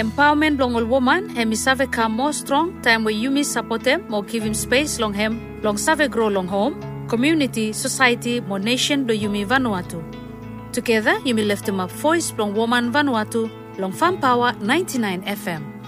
Empowerment long all woman, hemi save come more strong, time where Yumi support them, more give him space long him, long save grow long home, community, society, more nation do Yumi Vanuatu. Together, Yumi lift him up voice long woman Vanuatu, long Farm Power 99 FM.